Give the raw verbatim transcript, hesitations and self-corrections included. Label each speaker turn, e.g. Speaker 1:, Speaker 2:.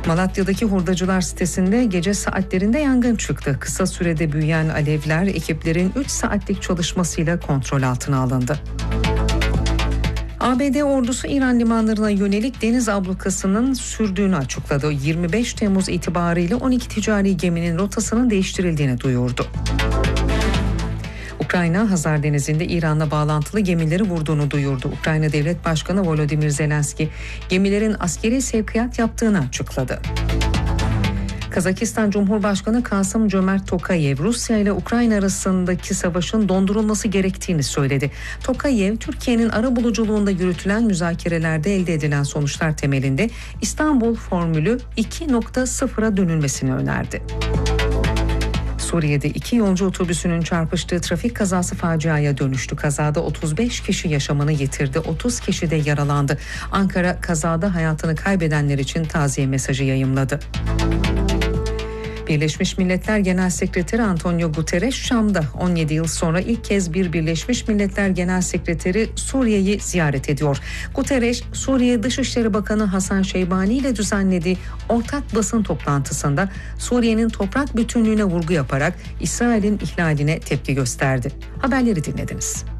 Speaker 1: Malatya'daki hurdacılar sitesinde gece saatlerinde yangın çıktı. Kısa sürede büyüyen alevler ekiplerin üç saatlik çalışmasıyla kontrol altına alındı. A B D ordusu İran limanlarına yönelik deniz ablukasının sürdüğünü açıkladı. yirmi beş Temmuz itibariyle on iki ticari geminin rotasının değiştirildiğini duyurdu. Ukrayna, Hazar Denizi'nde İran'la bağlantılı gemileri vurduğunu duyurdu. Ukrayna Devlet Başkanı Volodymyr Zelenski, gemilerin askeri sevkiyat yaptığını açıkladı. Kazakistan Cumhurbaşkanı Kasım-Cömert Tokayev, Rusya ile Ukrayna arasındaki savaşın dondurulması gerektiğini söyledi. Tokayev, Türkiye'nin arabuluculuğunda yürütülen müzakerelerde elde edilen sonuçlar temelinde İstanbul Formülü iki nokta sıfıra dönülmesini önerdi. Suriye'de iki yolcu otobüsünün çarpıştığı trafik kazası faciaya dönüştü. Kazada otuz beş kişi yaşamını yitirdi, otuz kişi de yaralandı. Ankara, kazada hayatını kaybedenler için taziye mesajı yayımladı. Birleşmiş Milletler Genel Sekreteri Antonio Guterres Şam'da on yedi yıl sonra ilk kez bir Birleşmiş Milletler Genel Sekreteri Suriye'yi ziyaret ediyor. Guterres, Suriye Dışişleri Bakanı Hasan Şeybani ile düzenlediği ortak basın toplantısında Suriye'nin toprak bütünlüğüne vurgu yaparak İsrail'in ihlaline tepki gösterdi. Haberleri dinlediniz.